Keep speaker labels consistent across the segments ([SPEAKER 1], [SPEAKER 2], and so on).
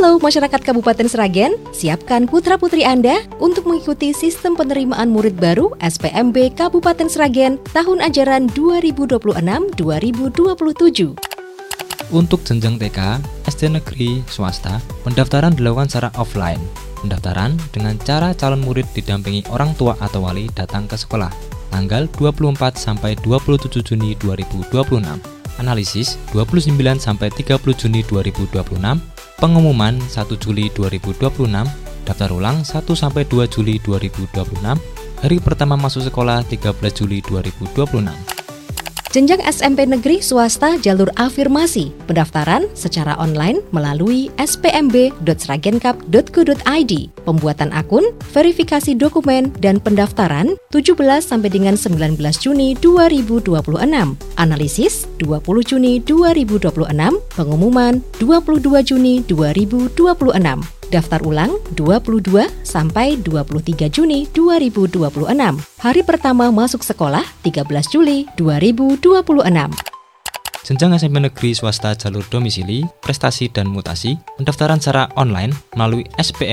[SPEAKER 1] Halo masyarakat Kabupaten Sragen, siapkan putra-putri Anda untuk mengikuti sistem penerimaan murid baru SPMB Kabupaten Sragen tahun ajaran 2026-2027.
[SPEAKER 2] Untuk jenjang TK, SD negeri swasta, pendaftaran dilakukan secara offline. Pendaftaran dengan cara calon murid didampingi orang tua atau wali datang ke sekolah, tanggal 24 sampai 27 Juni 2026. Analisis 29 sampai 30 Juni 2026, pengumuman 1 Juli 2026, daftar ulang 1 sampai 2 Juli 2026, hari pertama masuk sekolah 13 Juli 2026.
[SPEAKER 1] Jenjang SMP negeri swasta jalur afirmasi, pendaftaran secara online melalui spmb.sragenkap.go.id, pembuatan akun, verifikasi dokumen, dan pendaftaran 17 sampai dengan 19 Juni 2026, analisis 20 Juni 2026, pengumuman 22 Juni 2026. Daftar ulang 22 sampai 23 Juni 2026. Hari pertama masuk sekolah 13 Juli 2026.
[SPEAKER 2] Jenjang SMP negeri swasta jalur domisili, prestasi dan mutasi, pendaftaran secara online melalui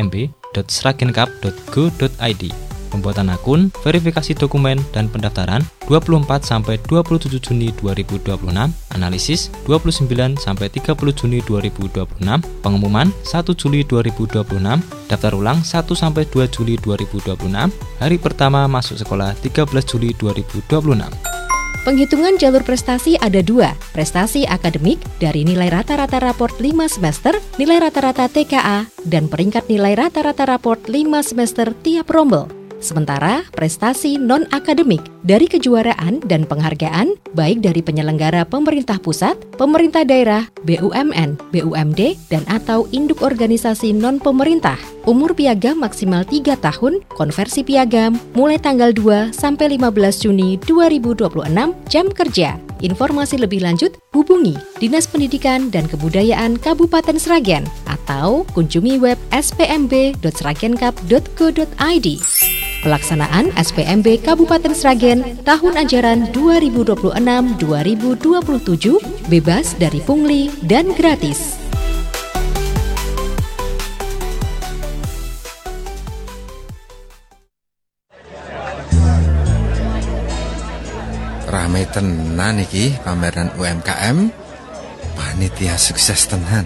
[SPEAKER 2] spmb.sragenkap.go.id. Pembuatan akun, verifikasi dokumen, dan pendaftaran 24 sampai 27 Juni 2026, analisis 29 sampai 30 Juni 2026, pengumuman 1 Juli 2026, daftar ulang 1 sampai 2 Juli 2026, hari pertama masuk sekolah 13 Juli 2026.
[SPEAKER 1] Penghitungan jalur prestasi ada dua, prestasi akademik dari nilai rata-rata raport 5 semester, nilai rata-rata TKA, dan peringkat nilai rata-rata raport 5 semester tiap rombel. Sementara prestasi non-akademik dari kejuaraan dan penghargaan baik dari penyelenggara pemerintah pusat, pemerintah daerah, BUMN, BUMD, dan atau induk organisasi non-pemerintah. Umur piagam maksimal 3 tahun, konversi piagam mulai tanggal 2 sampai 15 Juni 2026, jam kerja. Informasi lebih lanjut hubungi Dinas Pendidikan dan Kebudayaan Kabupaten Sragen atau kunjungi web spmb.sragenkap.go.id. Pelaksanaan SPMB Kabupaten Sragen tahun ajaran 2026-2027 bebas dari pungli dan gratis.
[SPEAKER 3] Rame tenan iki pameran UMKM, panitia sukses tenan.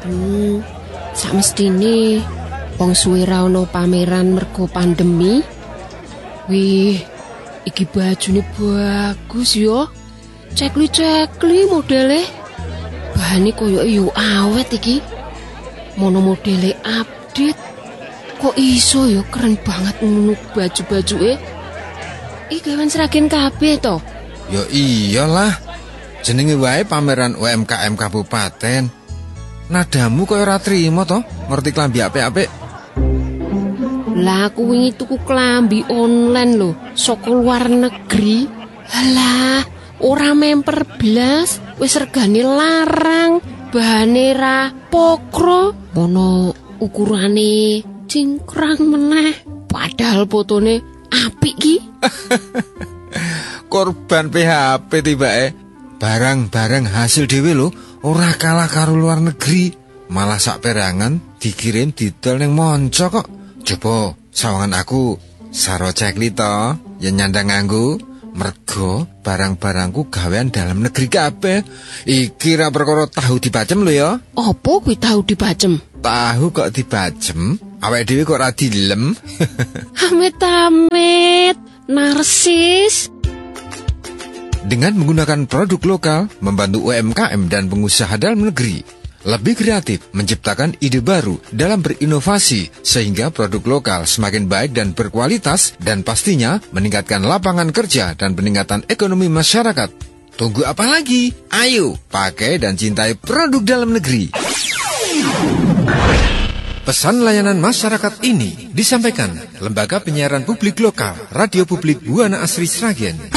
[SPEAKER 4] Samestine wong suwe ra ono pameran mergo pandemi. Wih, iki bajune bagus yo. Cekli modele. Bahane koyo yo awet iki. Mono modele update. Kok iso yo keren banget ngono baju-bajuke. Iki gawan Sragen kabeh to.
[SPEAKER 3] Yo iyalah. Jenenge wae pameran UMKM Kabupaten. Nadamu koyo ora trimo to, ngerti klambi apik-apik.
[SPEAKER 4] Lah aku wingi tuku klambi online lho, saka luar negeri. Halah, ora memper blas, wis regane larang, bahane ra pokro, mono ukurane cingkrang meneh. Padahal fotone apik ki.
[SPEAKER 3] Korban PHP tibake. Barang-barang hasil dhewe lho, ora kalah karo luar negeri. Malah sak perangan dikirim didol ning monco kok. Coba sawangan aku saro cekli to, yen nyandang nganggo mergo barang-barangku gawean dalam negeri kabeh. Iki ra perkara tahu dibacem lho ya.
[SPEAKER 4] Apa kuwi tahu dibacem?
[SPEAKER 3] Tahu kok dibacem, awake dhewe kok ra dilem.
[SPEAKER 4] Amit-amit, narsis.
[SPEAKER 3] Dengan menggunakan produk lokal, membantu UMKM dan pengusaha dalam negeri lebih kreatif, menciptakan ide baru dalam berinovasi, sehingga produk lokal semakin baik dan berkualitas, dan pastinya meningkatkan lapangan kerja dan peningkatan ekonomi masyarakat. Tunggu apa lagi? Ayo, pakai dan cintai produk dalam negeri. Pesan layanan masyarakat ini disampaikan Lembaga Penyiaran Publik Lokal Radio Publik Buana Asri Sragen.